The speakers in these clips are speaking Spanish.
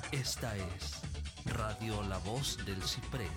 Esta es Radio La Voz del Ciprés.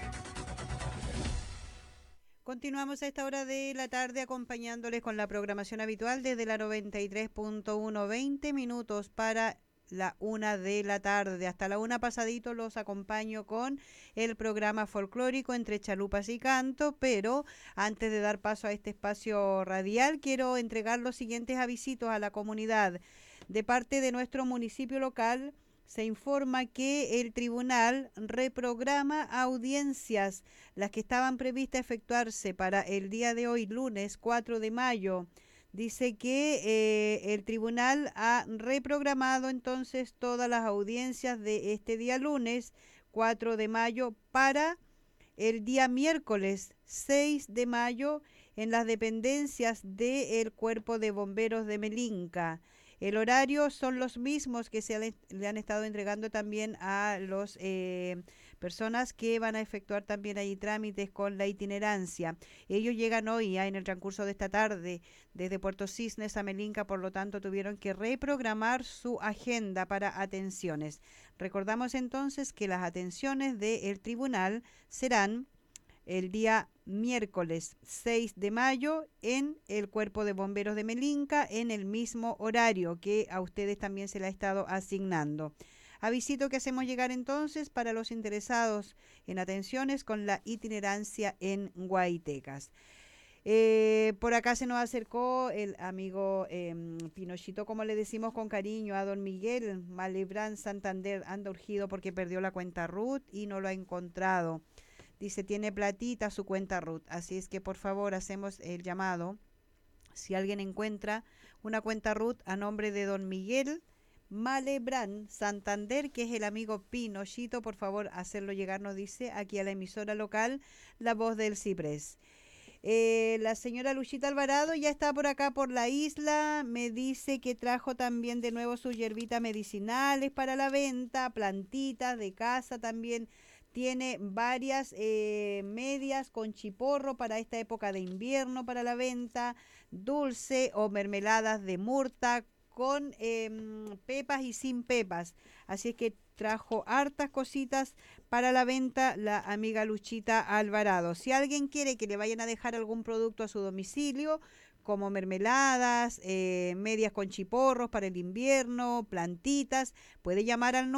Continuamos a esta hora de la tarde acompañándoles con la programación habitual desde la 93.1, 20 minutos para la 1 de la tarde. Hasta la 1 pasadito los acompaño con el programa folclórico Entre Chalupas y Canto, pero antes de dar paso a este espacio radial quiero entregar los siguientes avisitos a la comunidad. De parte de nuestro municipio local se informa que el tribunal reprograma audiencias, las que estaban previstas efectuarse para el día de hoy, lunes 4 de mayo. Dice que el tribunal ha reprogramado entonces todas las audiencias de este día lunes 4 de mayo para el día miércoles 6 de mayo en las dependencias del Cuerpo de Bomberos de Melinca. El horario son los mismos que le han estado entregando también a las personas que van a efectuar también ahí trámites con la itinerancia. Ellos llegan hoy en el transcurso de esta tarde desde Puerto Cisnes a Melinca, por lo tanto tuvieron que reprogramar su agenda para atenciones. Recordamos entonces que las atenciones del tribunal serán el día miércoles 6 de mayo en el Cuerpo de Bomberos de Melinca en el mismo horario que a ustedes también se le ha estado asignando. Avisito que hacemos llegar entonces para los interesados en atenciones con la itinerancia en Guaitecas. Por acá se nos acercó el amigo Pinochito, como le decimos con cariño, a don Miguel Malebrán Santander. Anda urgido porque perdió la cuenta Ruth y no lo ha encontrado. Dice, tiene platita su cuenta Ruth. Así es que por favor hacemos el llamado. Si alguien encuentra una cuenta Ruth a nombre de don Miguel Malebrán Santander, que es el amigo Pinochito, por favor hacerlo llegar, nos dice, aquí a la emisora local La Voz del Ciprés. La señora Luchita Alvarado ya está por acá por la isla, me dice que trajo también de nuevo sus hierbitas medicinales para la venta, plantitas de casa también. Tiene varias medias con chiporro para esta época de invierno para la venta, dulce o mermeladas de murta con pepas y sin pepas. Así es que trajo hartas cositas para la venta la amiga Luchita Alvarado. Si alguien quiere que le vayan a dejar algún producto a su domicilio, como mermeladas, medias con chiporros para el invierno, plantitas, puede llamar al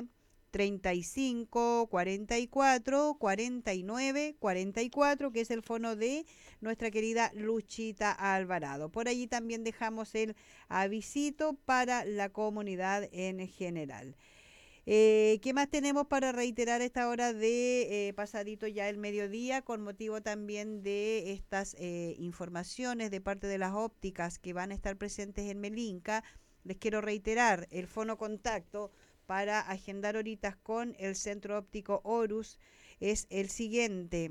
35 44 49 44, que es el fono de nuestra querida Luchita Alvarado. Por allí también dejamos el avisito para la comunidad en general. ¿Qué más tenemos para reiterar esta hora de pasadito ya el mediodía con motivo también de estas informaciones de parte de las ópticas que van a estar presentes en Melinca? Les quiero reiterar el fono contacto para agendar horitas con el Centro Óptico Horus es el siguiente: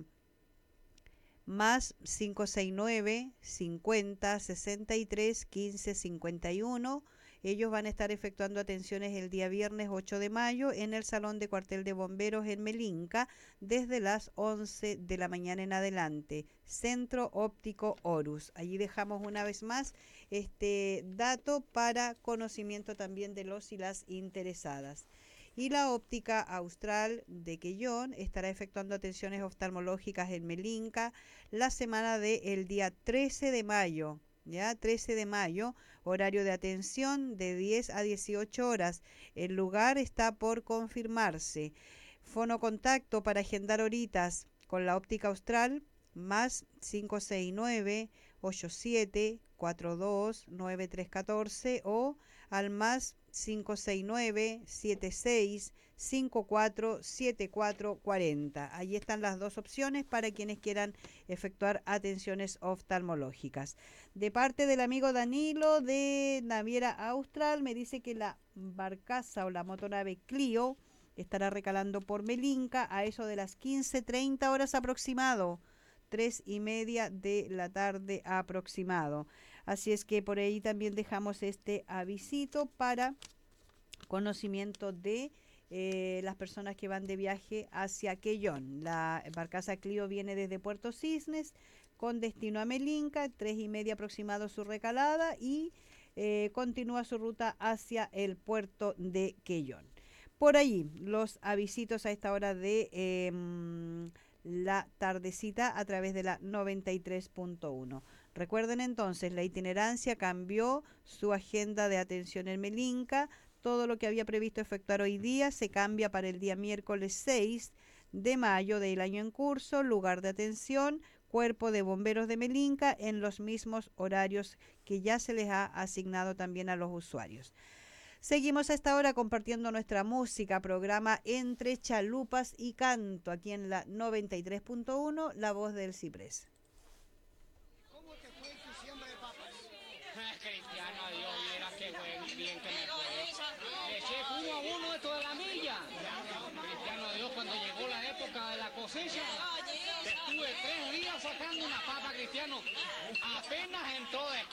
más 569 50 63 15 51. Ellos van a estar efectuando atenciones el día viernes 8 de mayo en el Salón de Cuartel de Bomberos en Melinca desde las 11 de la mañana en adelante. Centro Óptico Horus. Allí dejamos una vez más este dato para conocimiento también de los y las interesadas. Y la óptica austral de Quellón estará efectuando atenciones oftalmológicas en Melinca la semana del día 13 de mayo. Ya, 13 de mayo, horario de atención de 10 a 18 horas. El lugar está por confirmarse. Fono contacto para agendar horitas con la óptica austral, más 569 87 42 9314 o al más 569 76 54 74 40. Allí están las dos opciones para quienes quieran efectuar atenciones oftalmológicas. De parte del amigo Danilo de Naviera Austral, me dice que la barcaza o la motonave Clio estará recalando por Melinca a eso de las 15:30 horas aproximado. 3:30 de la tarde aproximado. Así es que por ahí también dejamos este avisito para conocimiento de las personas que van de viaje hacia Quellón. La barcaza Clio viene desde Puerto Cisnes con destino a Melinca, 3:30 aproximado su recalada y continúa su ruta hacia el puerto de Quellón. Por allí, los avisitos a esta hora de la tardecita a través de la 93.1. Recuerden entonces, la itinerancia cambió su agenda de atención en Melinca. Todo lo que había previsto efectuar hoy día se cambia para el día miércoles 6 de mayo del año en curso. Lugar de atención, Cuerpo de Bomberos de Melinca, en los mismos horarios que ya se les ha asignado también a los usuarios. Seguimos a esta hora compartiendo nuestra música, programa Entre Chalupas y Canto, aquí en la 93.1, La Voz del Ciprés. ¿Cómo te fue tu siembra de papas? Cristiano, Dios, mira qué bien que me fue. Le eché 1-1 de toda la milla. Cristiano, Dios, cuando llegó la época de la cosecha, estuve 3 días sacando una papa, Cristiano. Apenas entró de